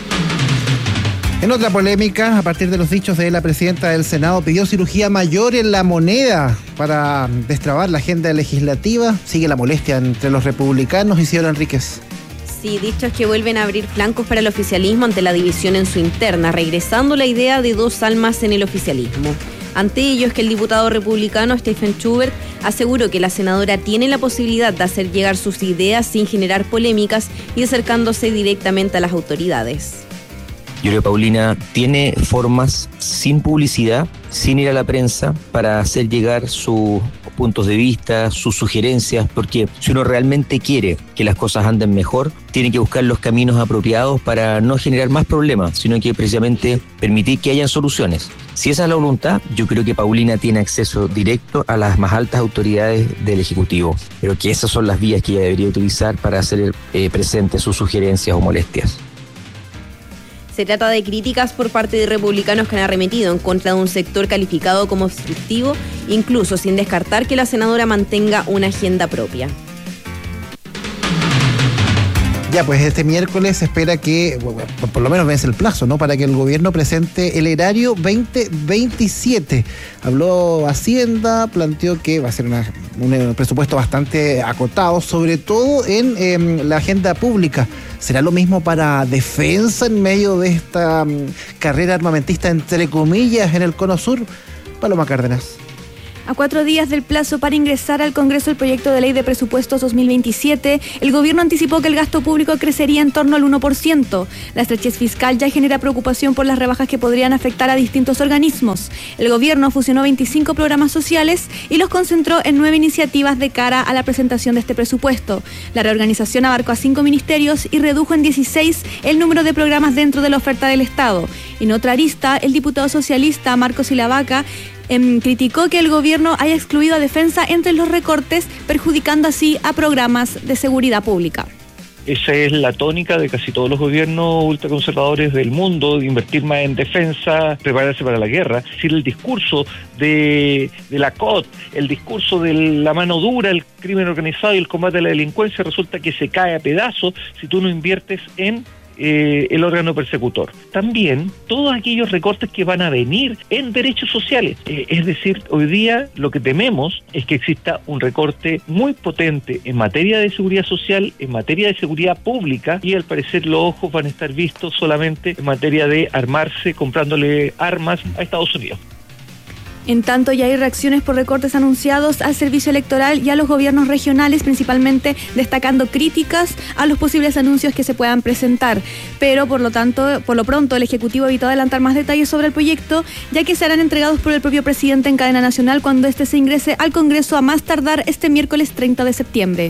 En otra polémica, a partir de los dichos de la presidenta del Senado, pidió cirugía mayor en la moneda para destrabar la agenda legislativa. Sigue la molestia entre los republicanos. Isidora Enríquez. y dichos que vuelven a abrir flancos para el oficialismo ante la división en su interna, regresando la idea de dos almas en el oficialismo. Ante ello es que el diputado republicano Stephen Schubert aseguró que la senadora tiene la posibilidad de hacer llegar sus ideas sin generar polémicas y acercándose directamente a las autoridades. Yo creo que Paulina tiene formas sin publicidad, sin ir a la prensa, para hacer llegar sus puntos de vista, sus sugerencias, porque si uno realmente quiere que las cosas anden mejor, tiene que buscar los caminos apropiados para no generar más problemas, sino que precisamente permitir que hayan soluciones. Si esa es la voluntad, yo creo que Paulina tiene acceso directo a las más altas autoridades del Ejecutivo, pero que esas son las vías que ella debería utilizar para hacer presentes sus sugerencias o molestias. Se trata de críticas por parte de republicanos que han arremetido en contra de un sector calificado como obstructivo, incluso sin descartar que la senadora mantenga una agenda propia. Ya, pues este miércoles se espera que, bueno, por lo menos vence el plazo, ¿no? Para que el gobierno presente el erario 2027. Habló Hacienda, planteó que va a ser un presupuesto bastante acotado, sobre todo en la agenda pública. ¿Será lo mismo para defensa en medio de esta carrera armamentista, entre comillas, en el Cono Sur? Paloma Cárdenas. A 4 días del plazo para ingresar al Congreso el proyecto de ley de presupuestos 2027, el gobierno anticipó que el gasto público crecería en torno al 1%. La estrechez fiscal ya genera preocupación por las rebajas que podrían afectar a distintos organismos. El gobierno fusionó 25 programas sociales y los concentró en 9 iniciativas de cara a la presentación de este presupuesto. La reorganización abarcó a 5 ministerios y redujo en 16 el número de programas dentro de la oferta del Estado. En otra arista, el diputado socialista Marcos Silavaca criticó que el gobierno haya excluido a defensa entre los recortes, perjudicando así a programas de seguridad pública. Esa es la tónica de casi todos los gobiernos ultraconservadores del mundo, de invertir más en defensa, prepararse para la guerra. Es decir, el discurso de la COT, el discurso de la mano dura, el crimen organizado y el combate a la delincuencia, resulta que se cae a pedazos si tú no inviertes en el órgano persecutor. También todos aquellos recortes que van a venir en derechos sociales. Es decir, hoy día lo que tememos es que exista un recorte muy potente en materia de seguridad social, en materia de seguridad pública, y al parecer los ojos van a estar vistos solamente en materia de armarse, comprándole armas a Estados Unidos. En tanto, ya hay reacciones por recortes anunciados al servicio electoral y a los gobiernos regionales, principalmente destacando críticas a los posibles anuncios que se puedan presentar. Pero, por lo pronto, el Ejecutivo evitó adelantar más detalles sobre el proyecto, ya que serán entregados por el propio presidente en cadena nacional cuando éste se ingrese al Congreso a más tardar este miércoles 30 de septiembre.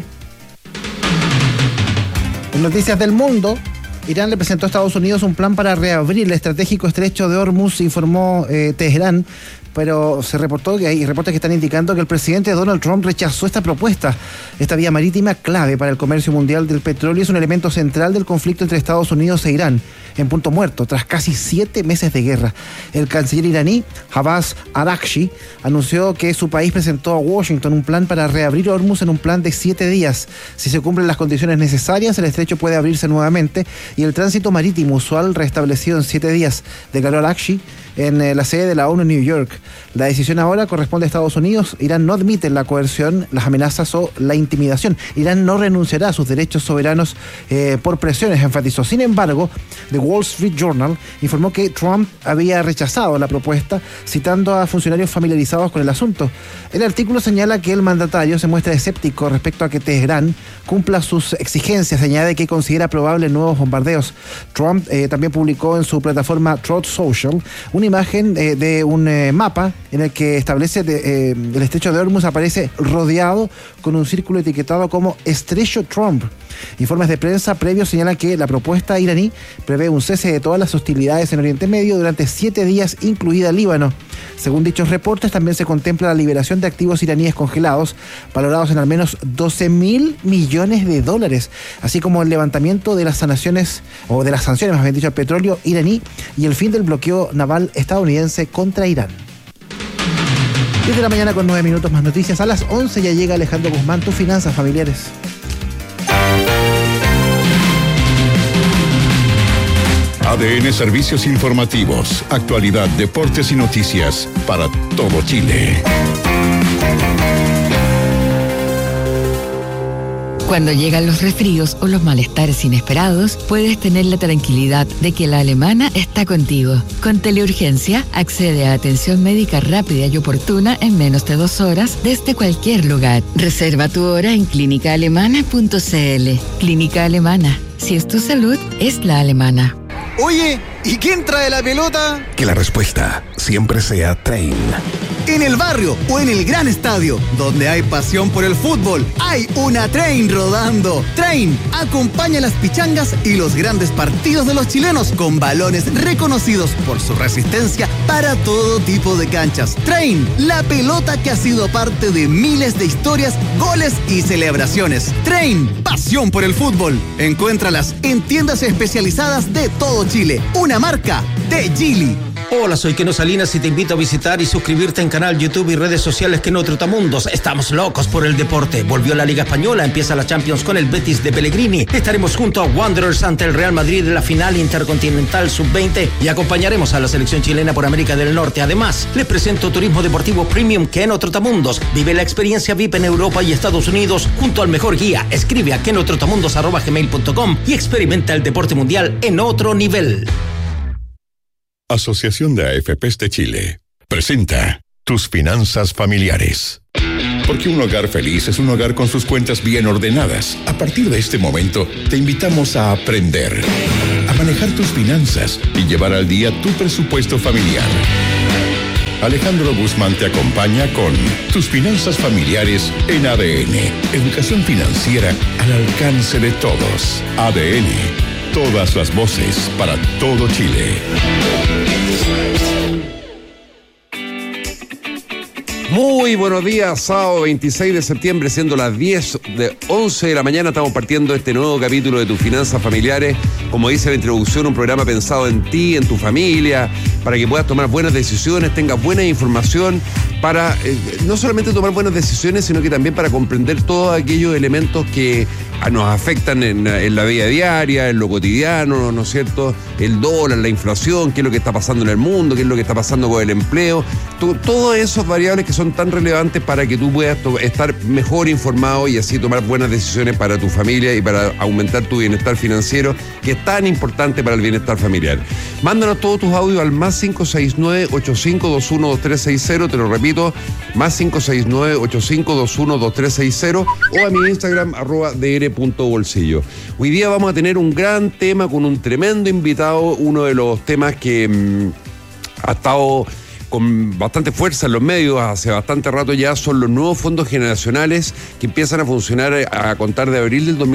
En noticias del mundo, Irán le presentó a Estados Unidos un plan para reabrir el estratégico estrecho de Hormuz, informó Teherán. Pero se reportó que hay reportes que están indicando que el presidente Donald Trump rechazó esta propuesta. Esta vía marítima, clave para el comercio mundial del petróleo, es un elemento central del conflicto entre Estados Unidos e Irán, en punto muerto, tras casi 7 meses de guerra. El canciller iraní, Abbas Araghchi, anunció que su país presentó a Washington un plan para reabrir Hormuz en un plan de 7 días. Si se cumplen las condiciones necesarias, el estrecho puede abrirse nuevamente y el tránsito marítimo usual restablecido en 7 días, declaró Araghchi en la sede de la ONU en New York. La decisión ahora corresponde a Estados Unidos. Irán no admite la coerción, las amenazas o la intimidación. Irán no renunciará a sus derechos soberanos por presiones, enfatizó. Sin embargo, The Wall Street Journal informó que Trump había rechazado la propuesta, citando a funcionarios familiarizados con el asunto. El artículo señala que el mandatario se muestra escéptico respecto a que Teherán cumpla sus exigencias. Añade que considera probable nuevos bombardeos. Trump también publicó en su plataforma Truth Social una imagen de un mapa en el que establece el estrecho de Hormuz aparece rodeado con un círculo etiquetado como Estrecho Trump. Informes de prensa previos señalan que la propuesta iraní prevé un cese de todas las hostilidades en Oriente Medio durante 7 días, incluida Líbano. Según dichos reportes, también se contempla la liberación de activos iraníes congelados, valorados en al menos $12.000 millones, así como el levantamiento de las sanciones al petróleo iraní y el fin del bloqueo naval estadounidense contra Irán. 10 de la mañana con 9 minutos, más noticias. A las 11 ya llega Alejandro Guzmán, tus finanzas familiares. ADN Servicios Informativos, actualidad, deportes y noticias para todo Chile. Cuando llegan los resfríos o los malestares inesperados, puedes tener la tranquilidad de que la Alemana está contigo. Con Teleurgencia, accede a atención médica rápida y oportuna en menos de 2 horas desde cualquier lugar. Reserva tu hora en clínicaalemana.cl. Clínica Alemana. Si es tu salud, es la alemana. Oye, ¿y quién trae la pelota? Que la respuesta siempre sea Train. En el barrio o en el gran estadio, donde hay pasión por el fútbol, hay una Train rodando. Train acompaña las pichangas y los grandes partidos de los chilenos con balones reconocidos por su resistencia para todo tipo de canchas. Train, la pelota que ha sido parte de miles de historias, goles y celebraciones. Train, pasión por el fútbol. Encuéntralas en tiendas especializadas de todo Chile. Una marca de Geely. Hola, soy Keno Salinas y te invito a visitar y suscribirte en canal YouTube y redes sociales Keno Trotamundos. Estamos locos por el deporte. Volvió la Liga Española, empieza la Champions con el Betis de Pellegrini. Estaremos junto a Wanderers ante el Real Madrid en la final intercontinental sub-20 y acompañaremos a la selección chilena por América del Norte. Además, les presento Turismo Deportivo Premium Keno Trotamundos. Vive la experiencia VIP en Europa y Estados Unidos junto al mejor guía. Escribe a kenotrotamundos@gmail.com y experimenta el deporte mundial en otro nivel. Asociación de AFPs de Chile presenta Tus Finanzas Familiares. Porque un hogar feliz es un hogar con sus cuentas bien ordenadas. A partir de este momento, te invitamos a aprender, a manejar tus finanzas y llevar al día tu presupuesto familiar. Alejandro Guzmán te acompaña con Tus Finanzas Familiares en ADN. Educación financiera al alcance de todos. ADN. Todas las voces para todo Chile. Muy buenos días, sábado 26 de septiembre, siendo las 10:11 de la mañana, estamos partiendo este nuevo capítulo de Tus Finanzas Familiares. Como dice la introducción, un programa pensado en ti, en tu familia, para que puedas tomar buenas decisiones, tengas buena información, para no solamente tomar buenas decisiones, sino que también para comprender todos aquellos elementos que nos afectan en la vida diaria, en lo cotidiano, ¿no es cierto? El dólar, la inflación, qué es lo que está pasando en el mundo, qué es lo que está pasando con el empleo, todas esas variables que son tan relevantes para que tú puedas estar mejor informado y así tomar buenas decisiones para tu familia y para aumentar tu bienestar financiero, que es tan importante para el bienestar familiar. Mándanos todos tus audios al más 569-8521-2360, te lo repito, más 569-8521-2360 o a mi Instagram, @dr.bolsillo. Hoy día vamos a tener un gran tema con un tremendo invitado, uno de los temas que ha estado con bastante fuerza en los medios hace bastante rato ya, son los nuevos fondos generacionales que empiezan a funcionar a contar de abril del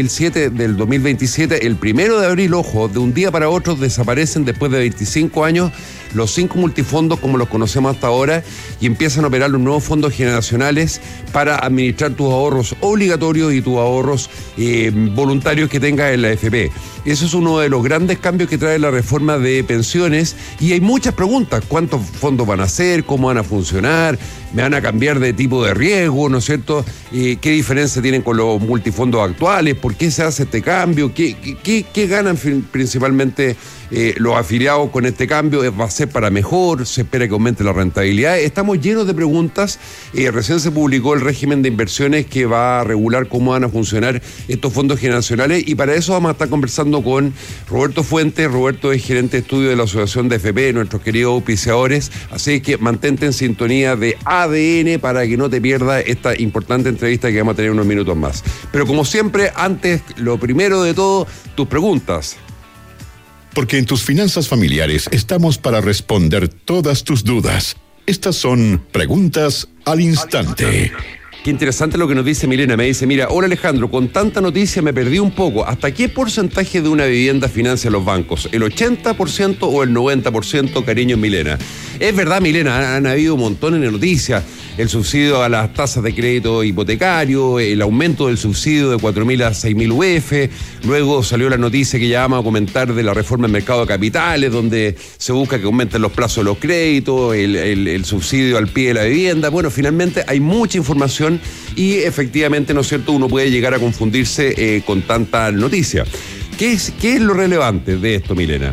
2027. El 1 de abril, ojo, de un día para otro desaparecen después de 25 años los 5 multifondos como los conocemos hasta ahora y empiezan a operar los nuevos fondos generacionales para administrar tus ahorros obligatorios y tus ahorros voluntarios que tengas en la AFP. Eso es uno de los grandes cambios que trae la reforma de pensiones y hay muchas preguntas. ¿Cuántos fondos van a ser? ¿Cómo van a funcionar? ¿Me van a cambiar de tipo de riesgo? ¿No es cierto? ¿Qué diferencia tienen con los multifondos actuales? ¿Por qué se hace este cambio? ¿Qué ganan principalmente los afiliados con este cambio? ¿Va a ser para mejor? ¿Se espera que aumente la rentabilidad? Estamos llenos de preguntas. Recién se publicó el régimen de inversiones que va a regular cómo van a funcionar estos fondos generacionales y para eso vamos a estar conversando con Roberto Fuentes. Roberto es gerente de estudio de la Asociación de FP, nuestros queridos auspiciadores. Así que mantente en sintonía de ADN para que no te pierdas esta importante entrevista que vamos a tener unos minutos más. Pero como siempre, antes, lo primero de todo, tus preguntas. Porque en Tus Finanzas Familiares estamos para responder todas tus dudas. Estas son preguntas al instante. Qué interesante lo que nos dice Milena. Me dice, mira, hola Alejandro, con tanta noticia me perdí un poco. ¿Hasta qué porcentaje de una vivienda financia los bancos? ¿El 80% o el 90%? Cariño, Milena. Es verdad, Milena, han habido montones de noticias. El subsidio a las tasas de crédito hipotecario, el aumento del subsidio de 4.000 a 6.000 UF. Luego salió la noticia que ya vamos a comentar de la reforma del mercado de capitales, donde se busca que aumenten los plazos de los créditos, el subsidio al pie de la vivienda. Bueno, finalmente hay mucha información y efectivamente, ¿no es cierto?, uno puede llegar a confundirse con tanta noticia. ¿Qué es lo relevante de esto, Milena?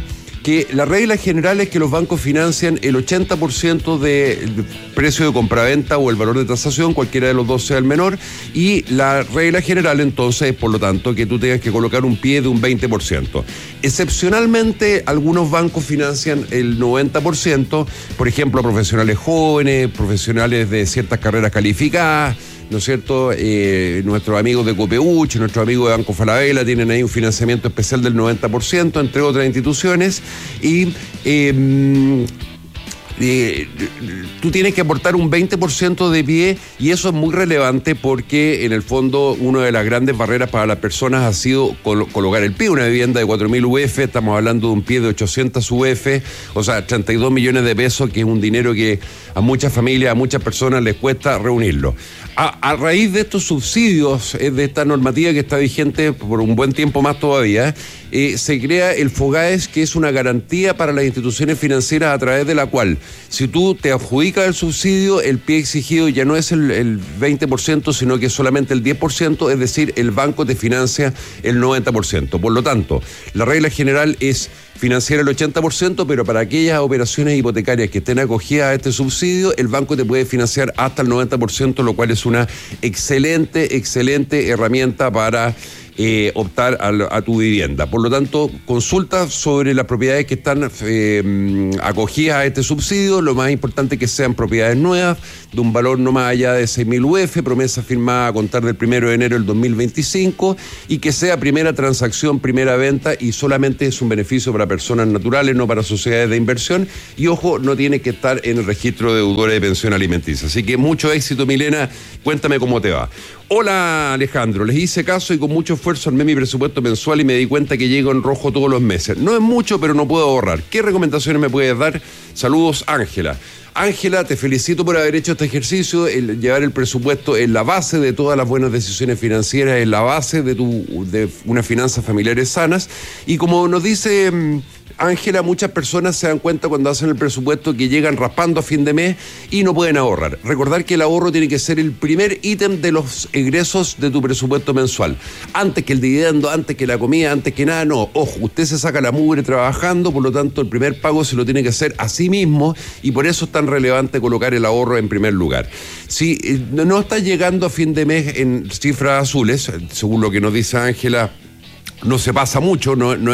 que la regla general es que los bancos financian el 80% del precio de compraventa o el valor de tasación, cualquiera de los dos sea el menor, y la regla general entonces es, por lo tanto, que tú tengas que colocar un pie de un 20%. Excepcionalmente, algunos bancos financian el 90%, por ejemplo, profesionales jóvenes, profesionales de ciertas carreras calificadas, ¿no es cierto? Nuestros amigos de Copeuch, nuestros amigos de Banco Falabella tienen ahí un financiamiento especial del 90%, entre otras instituciones, y tú tienes que aportar un 20% de pie, y eso es muy relevante porque en el fondo una de las grandes barreras para las personas ha sido colocar el pie. Una vivienda de 4.000 UF, estamos hablando de un pie de 800 UF, o sea, 32 millones de pesos, que es un dinero que a muchas familias, a muchas personas les cuesta reunirlo. A raíz de estos subsidios, de esta normativa que está vigente por un buen tiempo más todavía, se crea el FOGAES, que es una garantía para las instituciones financieras a través de la cual, si tú te adjudicas el subsidio, el pie exigido ya no es el 20%, sino que es solamente el 10%, es decir, el banco te financia el 90%. Por lo tanto, la regla general es financiar el 80%, pero para aquellas operaciones hipotecarias que estén acogidas a este subsidio, el banco te puede financiar hasta el 90%, lo cual es una excelente herramienta para optar a tu vivienda. Por lo tanto, consulta sobre las propiedades que están acogidas a este subsidio. Lo más importante es que sean propiedades nuevas, de un valor no más allá de 6.000 UF, promesa firmada a contar del 1 de enero del 2025, y que sea primera transacción, primera venta, y solamente es un beneficio para personas naturales, no para sociedades de inversión. Y ojo, no tiene que estar en el registro de deudores de pensión alimenticia. Así que mucho éxito, Milena. Cuéntame cómo te va. Hola, Alejandro, les hice caso y con mucho esfuerzo armé mi presupuesto mensual y me di cuenta que llego en rojo todos los meses. No es mucho, pero no puedo ahorrar. ¿Qué recomendaciones me puedes dar? Saludos, Ángela. Ángela, te felicito por haber hecho este ejercicio. Llevar el presupuesto es la base de todas las buenas decisiones financieras, es la base de unas finanzas familiares sanas. Y como nos dice Ángela, muchas personas se dan cuenta cuando hacen el presupuesto que llegan raspando a fin de mes y no pueden ahorrar. Recordar que el ahorro tiene que ser el primer ítem de los egresos de tu presupuesto mensual. Antes que el dividendo, antes que la comida, antes que nada, no. Ojo, usted se saca la mugre trabajando, por lo tanto el primer pago se lo tiene que hacer a sí mismo, y por eso es tan relevante colocar el ahorro en primer lugar. Si no estás llegando a fin de mes en cifras azules, según lo que nos dice Ángela, no se pasa mucho,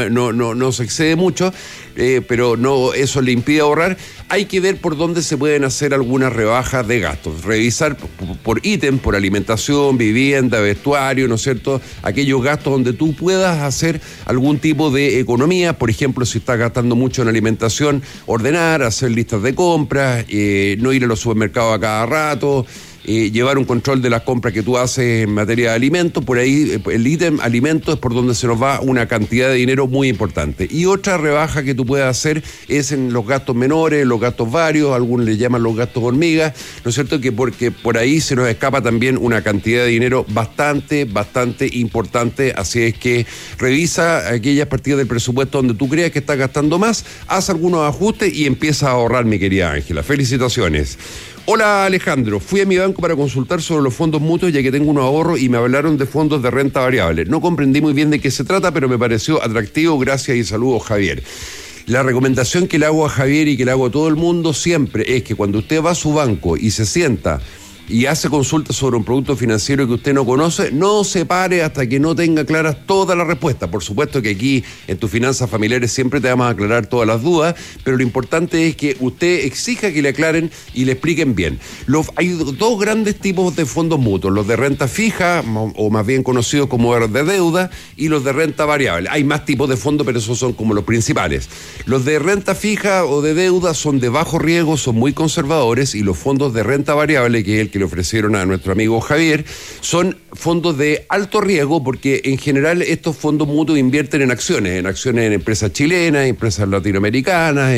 no se excede mucho, pero no, eso le impide ahorrar. Hay que ver por dónde se pueden hacer algunas rebajas de gastos. Revisar por ítem, por alimentación, vivienda, vestuario, ¿no es cierto? Aquellos gastos donde tú puedas hacer algún tipo de economía. Por ejemplo, si estás gastando mucho en alimentación, ordenar, hacer listas de compras, no ir a los supermercados a cada rato, llevar un control de las compras que tú haces en materia de alimentos. Por ahí el ítem alimentos es por donde se nos va una cantidad de dinero muy importante. Y otra rebaja que tú puedes hacer es en los gastos menores, los gastos varios, algunos le llaman los gastos hormigas, ¿no es cierto? Porque por ahí se nos escapa también una cantidad de dinero bastante importante. Así es que revisa aquellas partidas del presupuesto donde tú creas que estás gastando más, haz algunos ajustes y empieza a ahorrar, mi querida Ángela. Felicitaciones. Hola, Alejandro, fui a mi banco para consultar sobre los fondos mutuos, ya que tengo unos ahorros, y me hablaron de fondos de renta variable. No comprendí muy bien de qué se trata, pero me pareció atractivo. Gracias y saludos, Javier. La recomendación que le hago a Javier y que le hago a todo el mundo siempre es que cuando usted va a su banco y se sienta y hace consultas sobre un producto financiero que usted no conoce, no se pare hasta que no tenga claras todas las respuestas. Por supuesto que aquí en tus finanzas familiares siempre te vamos a aclarar todas las dudas, pero lo importante es que usted exija que le aclaren y le expliquen bien. Hay dos grandes tipos de fondos mutuos: los de renta fija, o más bien conocidos como de deuda, y los de renta variable. Hay más tipos de fondos, pero esos son como los principales. Los de renta fija o de deuda son de bajo riesgo, son muy conservadores, y los fondos de renta variable, que es el que le ofrecieron a nuestro amigo Javier, son fondos de alto riesgo, porque en general estos fondos mutuos invierten en acciones en empresas chilenas, empresas latinoamericanas,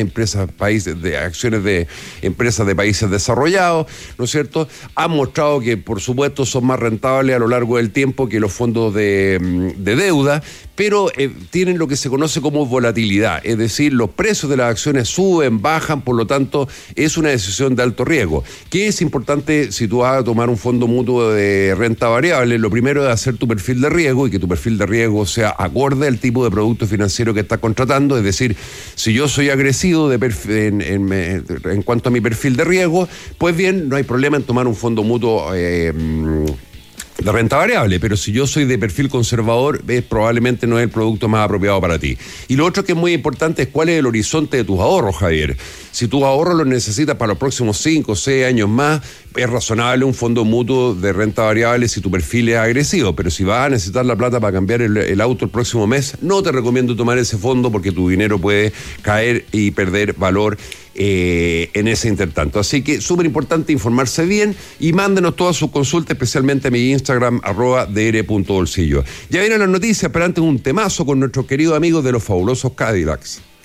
acciones de empresas de países desarrollados, ¿no es cierto? Han mostrado que, por supuesto, son más rentables a lo largo del tiempo que los fondos de deuda, pero tienen lo que se conoce como volatilidad, es decir, los precios de las acciones suben, bajan, por lo tanto es una decisión de alto riesgo. ¿Qué es importante si tú vas a tomar un fondo mutuo de renta variable? Lo primero es hacer tu perfil de riesgo y que tu perfil de riesgo sea acorde al tipo de producto financiero que estás contratando, es decir, si yo soy agresivo en cuanto a mi perfil de riesgo, pues bien, no hay problema en tomar un fondo mutuo de renta variable, pero si yo soy de perfil conservador, probablemente no es el producto más apropiado para ti. Y lo otro que es muy importante es cuál es el horizonte de tus ahorros, Javier. Si tus ahorros los necesitas para los próximos 5 o 6 años más, es razonable un fondo mutuo de renta variable si tu perfil es agresivo, pero si vas a necesitar la plata para cambiar el auto el próximo mes, no te recomiendo tomar ese fondo porque tu dinero puede caer y perder valor en ese intertanto. Así que súper importante informarse bien y mándenos todas sus consultas, especialmente a mi Instagram, @dr.bolsillo. Ya vienen las noticias, pero antes un temazo con nuestros queridos amigos de los fabulosos Cadillacs.